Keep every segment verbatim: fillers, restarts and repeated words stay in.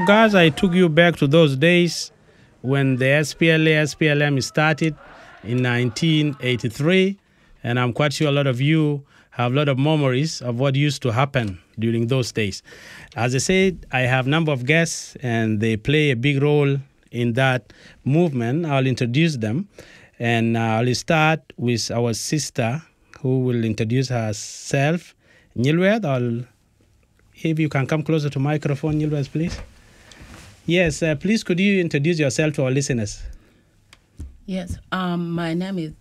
guys, I took you back to those days when the S P L A, S P L M started in nineteen eighty-three. And I'm quite sure a lot of you have a lot of memories of what used to happen during those days. As I said, I have a number of guests, and they play a big role in that movement. I'll introduce them. And I'll start with our sister, who will introduce herself. Nyilwed, I'll, if you can come closer to microphone, Nyilwed, please. Yes, uh, please could you introduce yourself to our listeners? Yes, um, my name is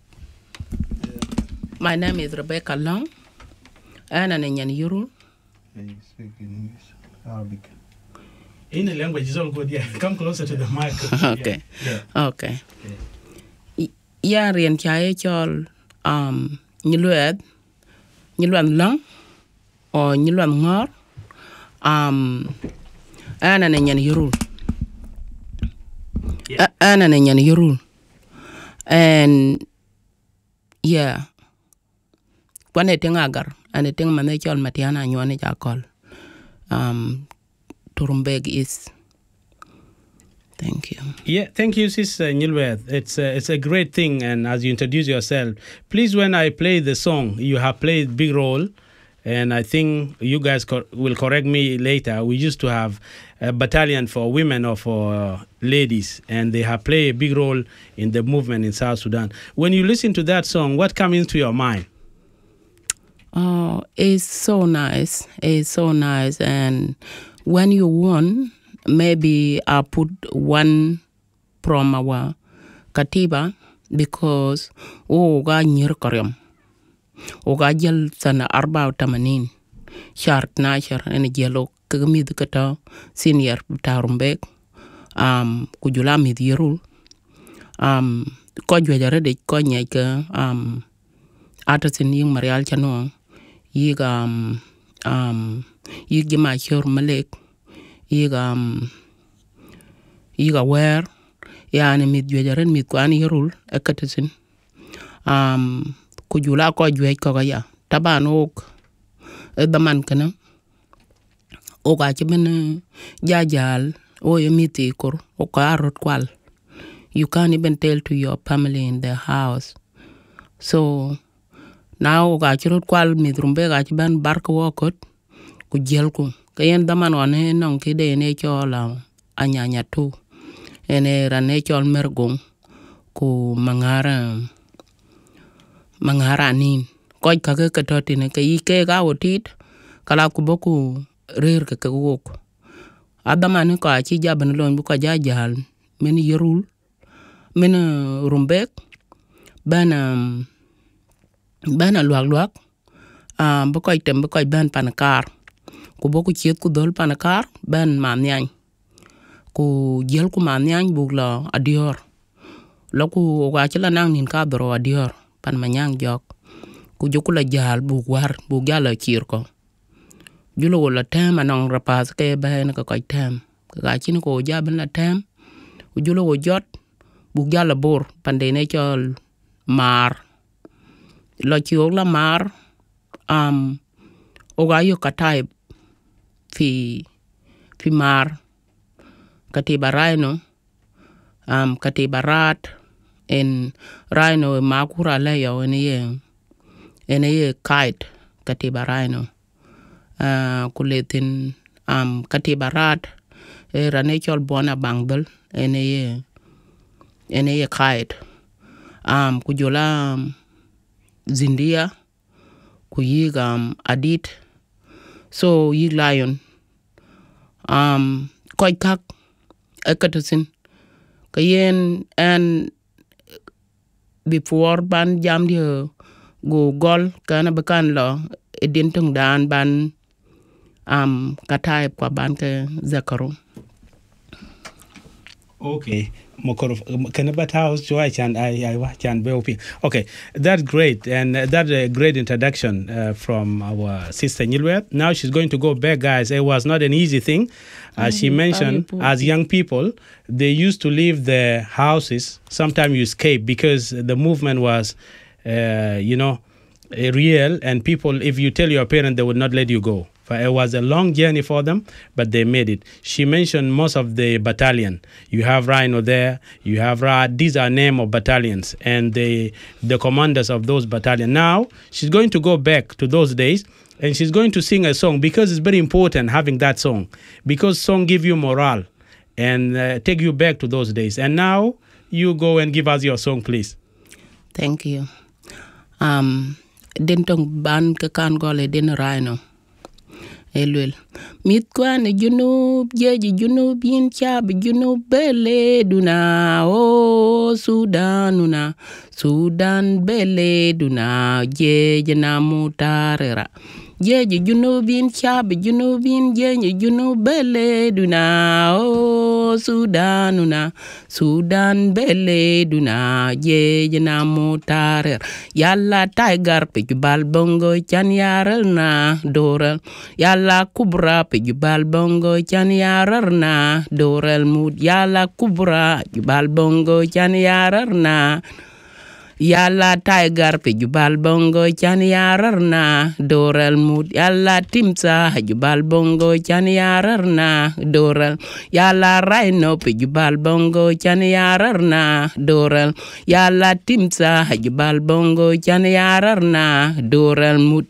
my name is Rebecca Long, and I'm in Yuru. You speak in English, Arabic. Any language is all good. Yeah, come closer to the microphone. Okay, yeah. okay. okay. Yeah, rian chai chol um Nyilwed, Nyilwed Long, or Nyilwed Ngor, um, and I'm in Yuru. Yeah. And I'm in Yuru. And yeah, when I think agar, and I think manachol Matiana nyone jakol, um, Turumbeg is. Thank you. Yeah, thank you, Sister Nyilwed. It's a, it's a great thing, and as you introduce yourself, please, when I play the song, you have played big role, and I think you guys co will correct me later. We used to have a battalion for women or for uh, ladies, and they have played a big role in the movement in South Sudan. When you listen to that song, what comes into your mind? Oh, it's so nice. It's so nice. And when you won, maybe I put one from our Katiba, because oh, ga nyir karyam. Oga jel sana arba tamanin. Shart nashar and jelo kagamid kata senior Tarumbeg. Um, kujula mid yerul. Um, kojwe jarede konyeka um atasin yung Marial Chano. Yig um um yig jima shor malek. Yig um yig aware. Yani mid jwajared mid kwani yerul ekatasin. Um kujula kojwe kogaya. Taban ok edaman kana. Oga chibene jajal. Oh, you meet equal, or kwal. You can't even tell to your family in the house. So now got your kwal midrumbe got ban bark walkot, ku jelku. Kayan daman one non kide nature la anyanya too. And a nature mergong ku mangara mangara nin. Koi kage katotin, kay ke gawotit, kalakuboku rear kakawok. Adamane ko achi jaban lon bu ko jajal men yerul men rumbek bana bana luak luak um bu ko item bu ko ban panakar ku boku chiet ku dol panakar ban mamnyang ku jel ku mamnyang bu la adior lo ku ga chila nang nin ka dro adior pan manyang jok ku jokula jal bu war bu gala chirko julo wala tem anong rapas ke bahen ka kai tem ka chin ko jaban la tem u julo wo jot bu gala bor pande ne chol mar lo chiok la mar um oga yo katai fi fi mar katiba rhino um katiba rat en rhino makura la yo ene ye ene ye kite katiba rhino Uh, kuletin um katiba rat e ranechol bona bangdal ene ye ene ye kite um kujola um, zindia kuyiga um, adit so yi lion um koy kak ekatasin kayen and before ban jam dia go gol kana bekan lo edintung dan ban um katai kwa banke zakaru. Okay. Okay, that's great, and uh, that's a great introduction uh, from our sister Nyilwed. Now she's going to go back, guys. It was not an easy thing. As she mentioned, as young people, they used to leave their houses. Sometimes you escape because the movement was, uh, you know, real, and people, if you tell your parents, they would not let you go. It was a long journey for them, but they made it. She mentioned most of the battalion. You have Rhino there, you have Ra. These are name of battalions and the the commanders of those battalions. Now, she's going to go back to those days and she's going to sing a song because it's very important having that song. Because song give you morale and uh, take you back to those days. And now, you go and give us your song, please. Thank you. Um, Dintong ban kakan gole din Rhino. Elwel. Mit kwane junub, jeji junub yin chab junub bele duna. Oh, Sudan una. Sudan bele duna. Jeji na mutarera. Jeji junub yin chab junub yin jeji junub bele duna. Oh, Sudan una. Sudan bele duna. Jeji na mutarera. Yalla tiger pejubal bongo chan yaral na doral. Yalla kubra pejubal bongo chan yarar na doral mud. Yalla kubra jubal bongo chan yarar na. Yalla tiger pejubal bongo chan yarar na doral mud. Yalla timsa jubal bongo chan yarar na doral. Yalla rhino pejubal bongo chan yarar na doral. Yalla timsa jubal bongo chan yarar na doral mud.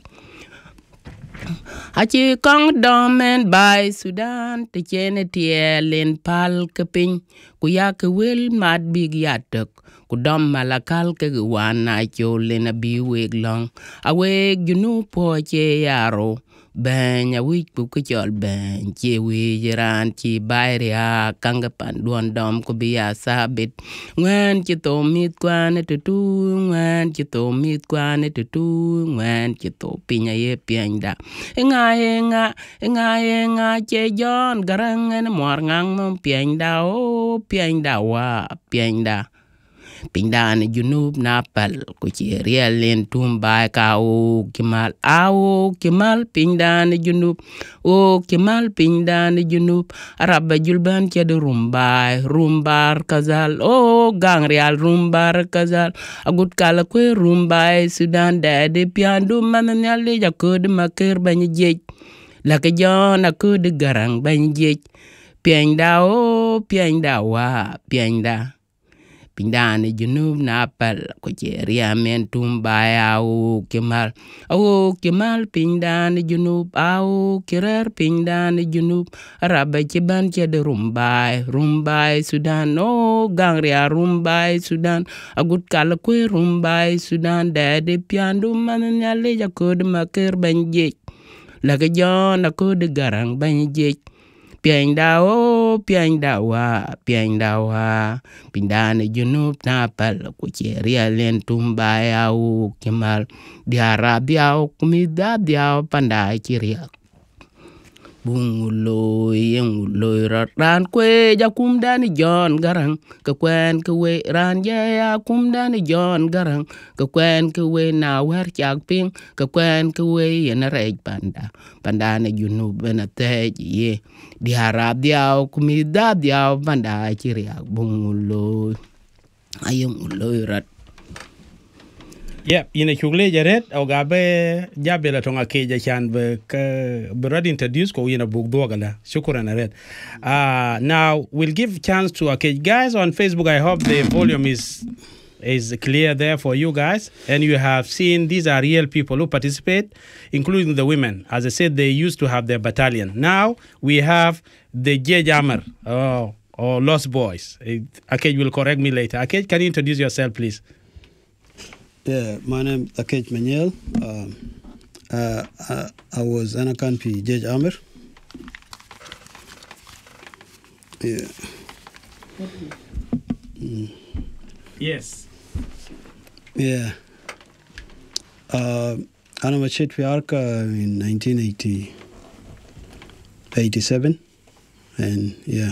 Hachi kong domen by Sudan te chene tielen pal keping kuya ke wil mad big yatok kudom malakal ke wana cholen a biweg long aweg junu po che yaro ben ya wich bu ke chol ben che wi jiran chi bayria kanga pan duon dom ko biya sabit ngwen chi to mit kwane te tu ngwen chi to mit kwane te tu ngwen chi to pinya ye pienda nga nga nga nga che jon garang en mor ngang mom pienda o pienda wa pienda Pindan junub napal ku ci riel len tumba ka o kimal awo kimal pindan junub o kimal pindan junub araba julban ci de rumba rumbar kazal o gang real rumbar kazal agut kala ku rumba Sudan de de piandu man nyalde jakud maker bañ jej la ke jon akud garang bañ jej pienda o pienda wa pienda Pindane junub napal ko jeria men tumba au kemal au kemal pindane junub au kirer pindane junub araba ciban cede rumbai rumbai Sudan no gangria rumbai Sudan agut kala ko rumbai Sudan de piandu man nyale jakod maker banjej laga jon akod garang banjej Pienda o pienda wa pienda wa pindane junub napal ku ceria len tumba au kemal di Arabia o kumida dia pandai ciria bungulo yengulo ran kwe jakum dani John garang ke kwen ke we ran ya kum dani John garang ke kwen ke we na wer chak ping ke kwen ke we yen rej panda pandane junub na te ye di Arabia o kumida dia pandai ciria bungulo ayungulo rat Yep, in a chugle jaret o gabe jabe la tonga keja chan be be ready introduce ko in a book dogala shukran red. Uh now we'll give chance to okay guys on Facebook. I hope the volume is is clear there for you guys, and you have seen these are real people who participate, including the women. As I said, they used to have their battalion. Now we have the J Jammer oh, or Lost Boys. Akej will correct me later. Akej, can you introduce yourself, please? Yeah, my name is Akej Manuel. Um, uh, I, I was Anakanpi J Jammer. Yeah. Mm. Yes. Yeah. Uh, I'm a Chetwiarka in nineteen eighty-seven. And yeah.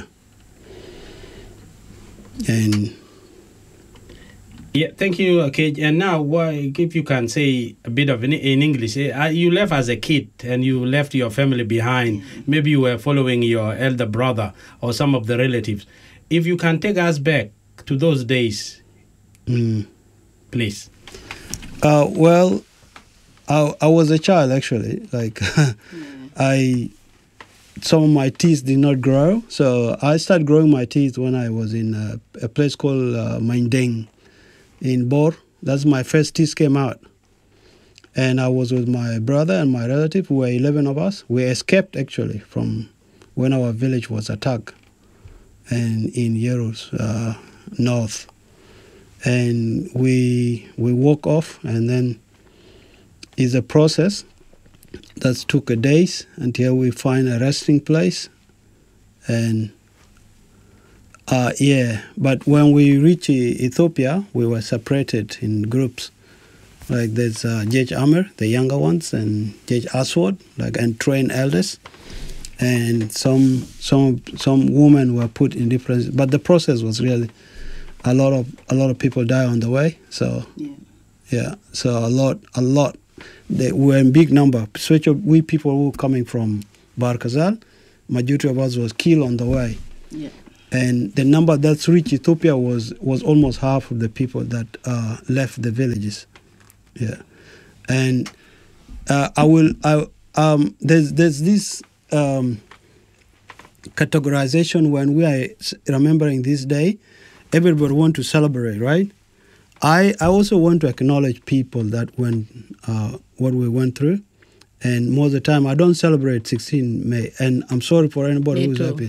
And yeah, thank you, okay. And now, why, if you can say a bit of in, in English, uh, you left as a kid and you left your family behind. Maybe you were following your elder brother or some of the relatives. If you can take us back to those days, mm. please. Uh, well, I, I was a child actually. Like, I some of my teeth did not grow, so I started growing my teeth when I was in a, a place called uh, Mindeng in Bor. That's my first teeth came out. And I was with my brother and my relative, who were eleven of us. We escaped, actually, from when our village was attacked and in Yerus, uh, north. And we we walk off, and then it's a process that took a days until we find a resting place. And, uh, yeah, but when we reached Ethiopia, we were separated in groups. Like there's uh, Judge Amer, the younger ones, and Judge Aswad, like and trained elders, and some some some women were put in different. But the process was really a lot of a lot of people died on the way. So yeah, yeah so a lot a lot. They were in big number. Especially we people who were coming from Barkazal, majority of us was killed on the way. Yeah. And the number that's reached Ethiopia was was almost half of the people that uh, left the villages. Yeah, and uh, I will. I um. There's there's this um, categorization when we are remembering this day. Everybody want to celebrate, right? I I also want to acknowledge people that went uh, what we went through, and most of the time I don't celebrate sixteen May, and I'm sorry for anybody who's happy.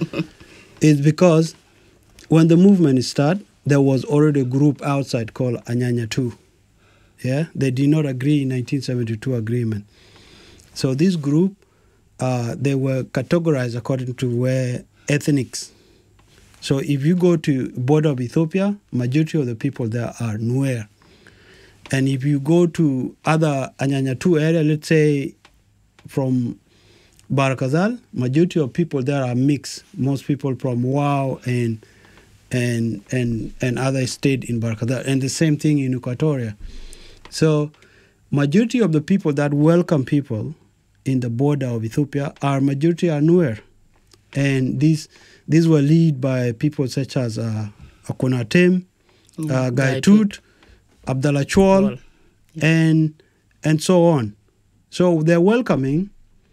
It's because when the movement started, there was already a group outside called Anyanya two. Yeah, they did not agree in nineteen seventy-two agreement. So this group, uh, they were categorized according to where ethnics. So if you go to border of Ethiopia, majority of the people there are Nuer. And if you go to other Anyanya two area, let's say from Barakazal, majority of people there are mixed. Most people from Wau and and and and other state in Barakazal, and the same thing in Equatoria. So majority of the people that welcome people in the border of Ethiopia are majority are Nuer. And these these were led by people such as uh, Akonatem, mm, uh, Gai Tut, Abdallah Chol, yeah. and and so on. So they're welcoming.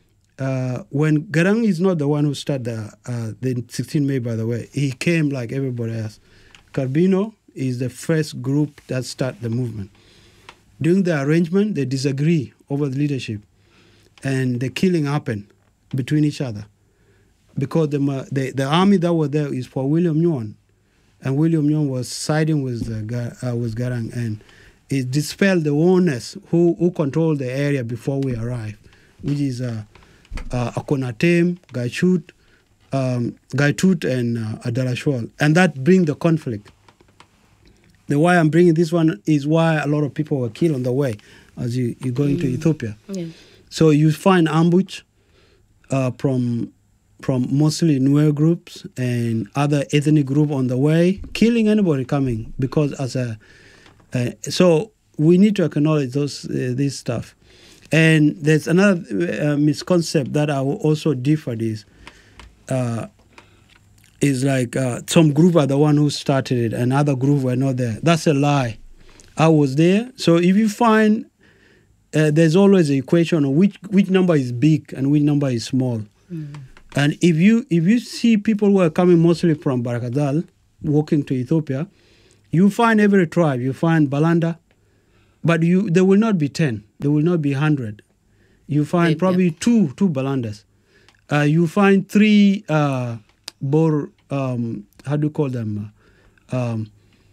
Uh, when Garang is not the one who started the, uh, the sixteen May, by the way, he came like everybody else. Carbino is the first group that started the movement. During the arrangement, they disagree over the leadership, and the killing happened between each other because the the, the army that was there is for William Nyon, and William Nyon was siding with the, uh, with Garang, and it dispelled the owners who who controlled the area before we arrived, which is uh, uh, Akonatem, Gaitut, um, Gaitut, and uh, Adalashwal, and that bring the conflict. The why I'm bringing this one is why a lot of people were killed on the way as you, you're going mm. to Ethiopia. Yeah. So you find ambush uh, from from mostly Nuer groups and other ethnic group on the way, killing anybody coming because as a uh, so we need to acknowledge those uh, this stuff. And there's another uh, misconception that I will also differ is. Uh, is like uh, some group are the one who started it and other group were not there. That's a lie. I was there. So if you find uh, there's always an equation of which which number is big and which number is small. Mm. And if you if you see people who are coming mostly from Barakazal walking to Ethiopia, you find every tribe. You find Balanda, but you there will not be ten. There will not be hundred. You find yeah, probably yeah. two two Balandas. Uh, you find three. Uh, Bor, um, how do you call them? Um,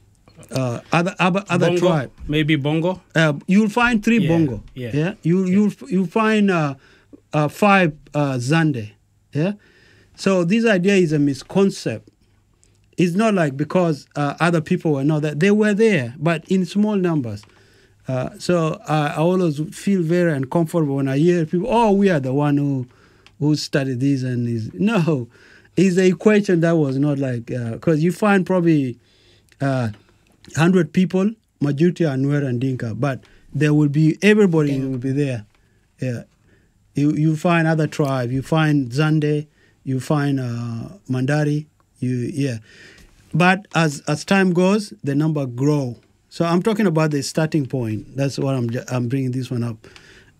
uh, other other, other Bongo, tribe. Maybe Bongo. Uh, you'll find three yeah, Bongo. Yeah. yeah? You you you find uh, uh, five uh, Zande. Yeah. So this idea is a misconcept. It's not like because uh, other people were not there. They were there, but in small numbers. Uh, so uh, I always feel very uncomfortable when I hear people. Oh, we are the one who who studied this and is no. It's the equation that was not like, because uh, you find probably uh, one hundred people, majority are Nuer and Dinka, but there will be, everybody yeah. will be there. Yeah. You you find other tribe, you find Zande, you find uh, Mandari, you yeah. But as as time goes, the number grow. So I'm talking about the starting point. That's what I'm I'm bringing this one up. Yeah.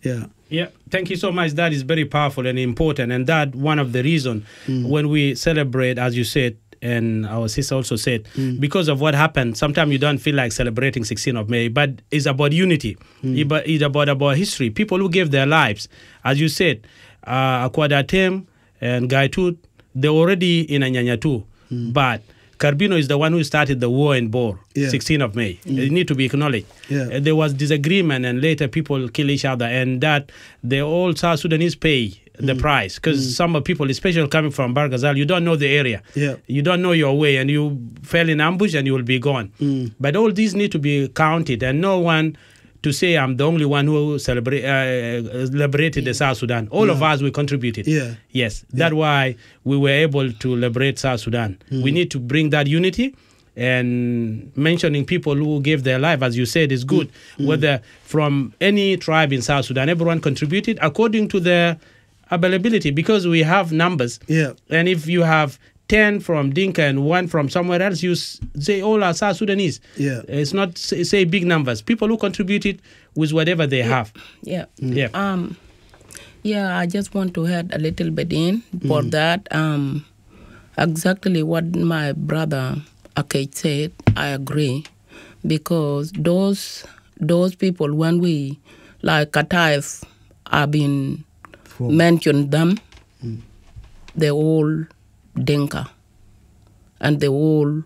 Yeah, thank you so much. That is very powerful and important. And that one of the reasons mm. when we celebrate, as you said, and our sister also said, mm. because of what happened, sometimes you don't feel like celebrating sixteenth of May, but it's about unity. Mm. It's about, about history. People who gave their lives, as you said, uh, Akwadatem and Gaitut, they're already in Anyanyatu. Mm. But Carbino is the one who started the war in Bor, yeah. sixteenth of May. Mm. It need to be acknowledged. Yeah. Uh, there was disagreement, and later people kill each other, and that they all South Sudanese pay the mm. price, because mm. some of people, especially coming from Barghazal, you don't know the area. Yeah. You don't know your way, and you fell in ambush and you will be gone. Mm. But all these need to be counted, and no one to say I'm the only one who celebrate, uh, liberated the South Sudan. All yeah. of us, we contributed. Yeah. Yes. Yeah. That's why we were able to liberate South Sudan. Mm. We need to bring that unity, and mentioning people who gave their life, as you said, is good. Mm. Whether from any tribe in South Sudan, everyone contributed according to their availability, because we have numbers. Yeah. And if you have ten from Dinka and one from somewhere else, you say all are South Sudanese. Yeah. It's not say, say big numbers. People who contributed with whatever they yeah. have. Yeah. Mm. Yeah. Um. Yeah. I just want to add a little bit in for mm. that. Um. Exactly what my brother Akej said, I agree, because those those people, when we like Kataif, have been mentioned them, mm. they all Dinka, and they all,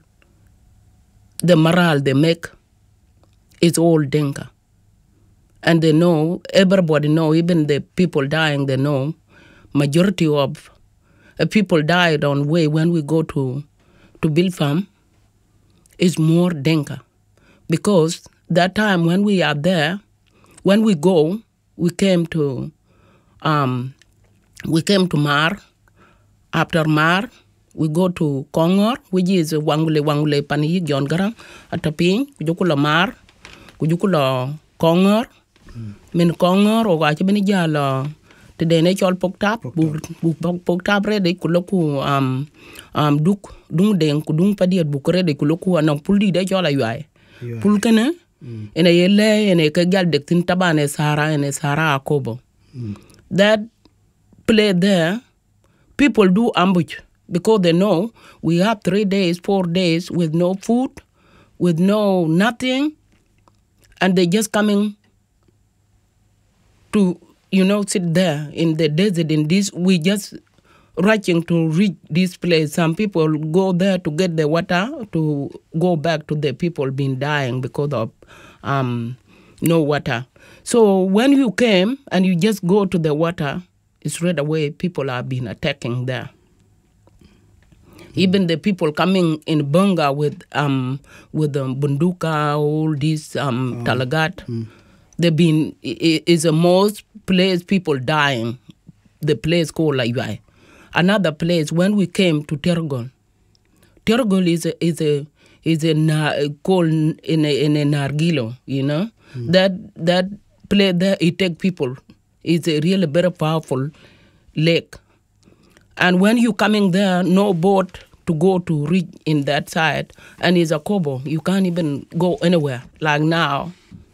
the morale they make is all Dinka. And they know, everybody know, even the people dying, they know, majority of uh, people died on way when we go to, to build farm is more Dinka. Because that time when we are there, when we go, we came to, um, we came to Mar. After Mar, we go to Kongor, which is Wangule Wangule Pani John Garang, at Taping, Kujukula Mar, Kujukula Kongor, Min Kongor, or Wachibini Jala, the Denachol Poktap, Poktap ready, Kuluku, um, um, Duk, Dung Deng, Kudung Padi at Bukure, de Kuluku, and Puldi de Jola Yai. Pulkana, and a yele, and a kagal de Tintaban, Sahara, and a Sahara Akobo. That play there, people do ambush because they know we have three days, four days with no food, with no nothing, and they just coming to, you know, sit there in the desert in this. We just rushing to reach this place. Some people go there to get the water to go back to the people been dying because of um, no water. So when you came and you just go to the water, straight away people have been attacking there. Mm. Even the people coming in Bunga with um with um, bunduka, all these um oh. Talagat, mm. they've been it is the most place people dying. The place called Layuai. Another place when we came to Tergol. Tergol is a is a is a na, called in a in a Nargilo, you know. Mm. That that place there it take people. It's a really very powerful lake. And when you coming there, no boat to go to reach in that side, and it's a kobo. You can't even go anywhere. Like now,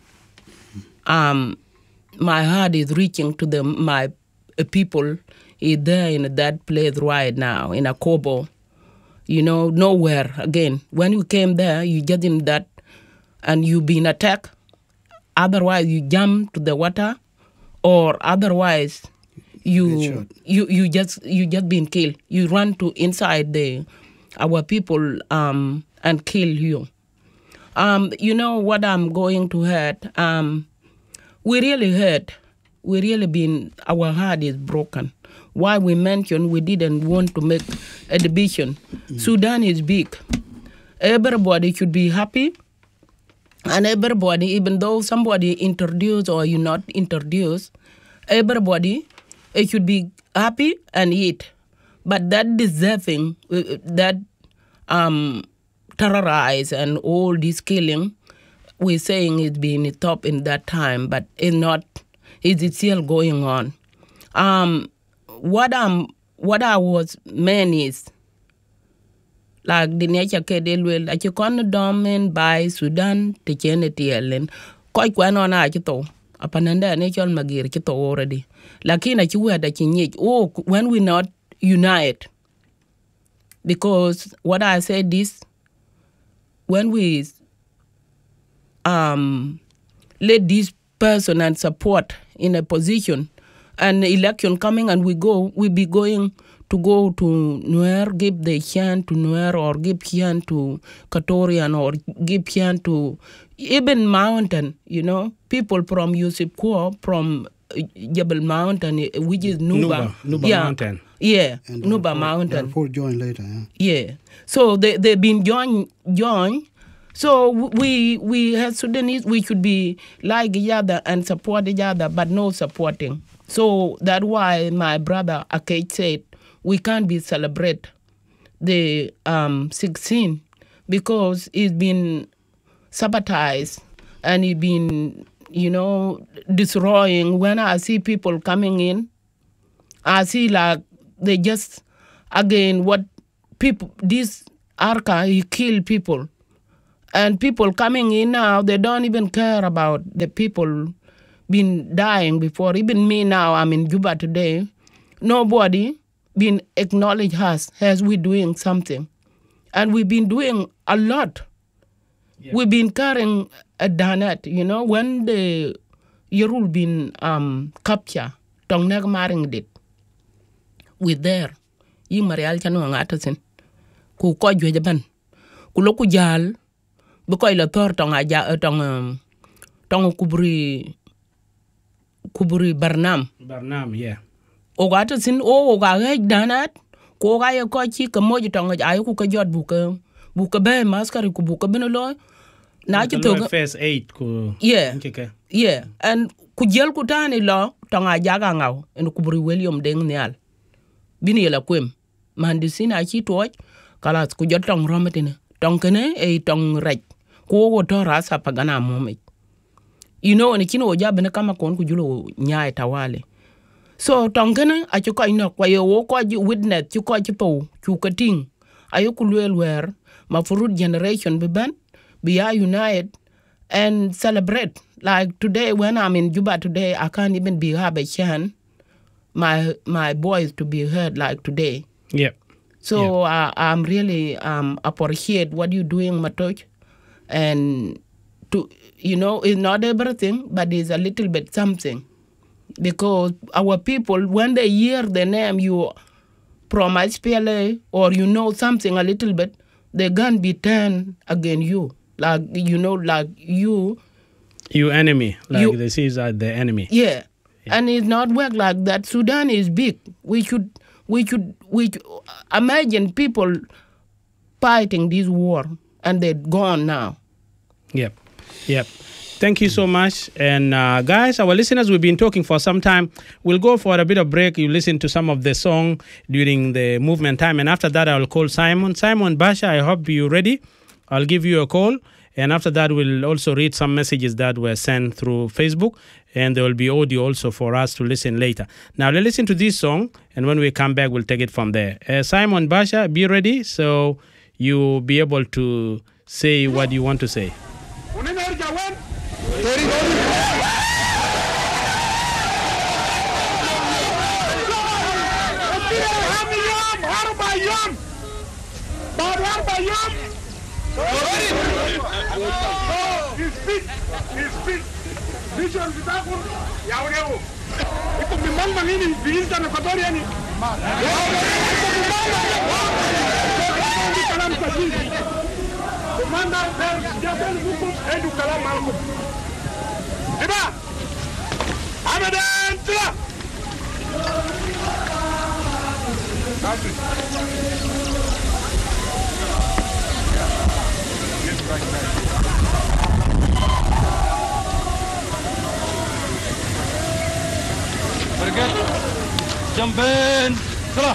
um, my heart is reaching to the my uh, people is there in that place right now, in a kobo. You know, nowhere again. When you came there, you get in that, and you been attacked. Otherwise, you jump to the water. Or otherwise, you you you just you just been killed. You run to inside the our people um and kill you. Um, you know what I'm going to hurt. Um, we really hurt. We really been our heart is broken. Why we mentioned we didn't want to make a division. Mm. Sudan is big. Everybody should be happy. And everybody, even though somebody introduced or you not introduced, everybody, it should be happy and eat. But that deserving, uh, that um, terrorize and all this killing, we're saying it's been top in that time, but it's not, it's still going on. Um, what, I'm, what I was meant is, like the nature kedel will like you can domain by Sudan to Chenetiel and quite one on Achito. apananda ne chol magir kito already lakini achiwe da chinyech oh when we not unite because what I said this when we um let this person and support in a position and election coming and we go we be going to go to Nuer, give the chance to Nuer or give chance to Katorian or give chance to even Mountain, you know, people from Yusuf Kor, from uh, Jebel Mountain, which is Nuba. Nuba, Nuba yeah. Mountain. Yeah, And Nuba Darfur- Mountain. Darfur join later, yeah. Yeah. So they, they've been joined, joined. So we we as Sudanese, we should be like each other and support each other, but no supporting. So that's why my brother Akej said, we can't be celebrate the um, sixteen because it's been sabotaged and it's been, you know, destroying. When I see people coming in, I see like they just, again, what people, this Arca, he kill people. And people coming in now, they don't even care about the people been dying before. Even me now, I'm in Juba today. Nobody been acknowledge us as we doing something. And we've been doing a lot. Yeah. We've been carrying a Danet, you know, when the Yerul been um, captured, tong nag maring dit. We there. Yi marial chanu ngatasin. Ku ko jwejaban. Ku loku jal. Bukoy la tor tong aja tong tong kubri kubri Barnam. Barnam, yeah. Ogata sin o oga hej danat ko ga ye ko chi ka moji tong ay ku ka jot buka buka be maskari ku buka benolo na chi to first aid ku yeah okay. Yeah and ku jel ku tani lo tong aja ga ngaw en ku buri William Deng Nial bini la kwem mandisina chi to kala ku jot tong rometine tong kene e tong rej ko go to rasa pagana momi you know ni kino ja bene kama kon ku julo nyaay tawale. So tongkene achuko ino kwa yo wo ko witness chuko chipo chukating ayo kulwelwer ma fruit generation beban be are united and celebrate like today when I'm in Juba today I can't even be have a chance my my boys to be heard like today. Yeah. So yeah. Uh, I'm really um appreciate what you doing Matoch and to you know it's not everything but it's a little bit something. Because our people, when they hear the name you from S P L A or you know something a little bit, they can be turned against you. Like, you know, like you. You enemy. Like you, they see as the enemy. Yeah. yeah. And it's not work like that. Sudan is big. We should, we should, we should imagine people fighting this war and they're gone now. Yep. Yep. Thank you so much. And uh, guys, our listeners, we've been talking for some time. We'll go for a bit of break. You listen to some of the song during the movement time. And after that, I'll call Simon. Simon Basha, I hope you're ready. I'll give you a call. And after that, we'll also read some messages that were sent through Facebook. And there will be audio also for us to listen later. Now, let's listen to this song. And when we come back, we'll take it from there. Uh, Simon Basha, be ready. So you'll be able to say what you want to say. Berget, jamben, salah.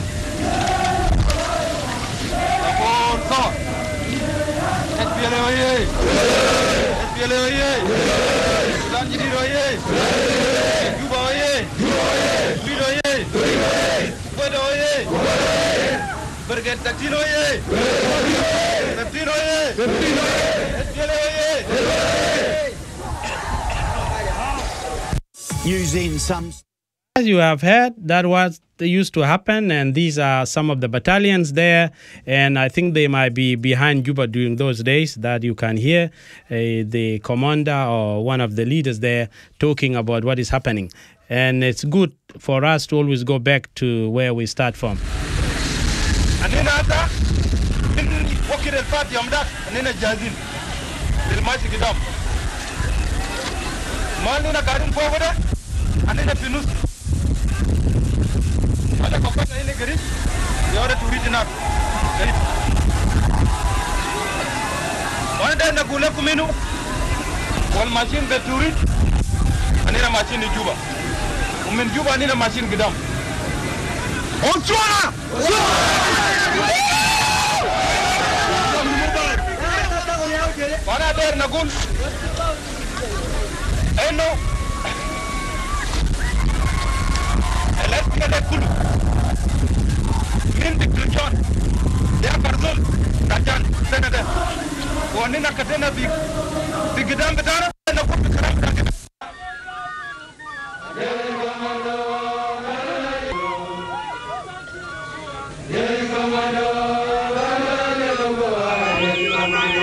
Lapor, sah. S P L A oye, S P L A oye, Sudan Jadid oye, Juba oye, Bid oye, Bid oye, Berget Taktil oye, Taktil oye, S P L A oye. using some... As you have heard, that was used to happen, and these are some of the battalions there, and I think they might be behind Juba during those days that you can hear uh, the commander or one of the leaders there talking about what is happening. And it's good for us to always go back to where we start from. Ada kopata ile gari yore turiti na gari wanda na kula kuminu wal machine be turit anina machine Juba umin Juba anina machine gidam onchwana wana der na gul eno electric de kulu min diklujon ya karzul rajan senada woni na katena bi bigidam betara na ko karam rajan Yes,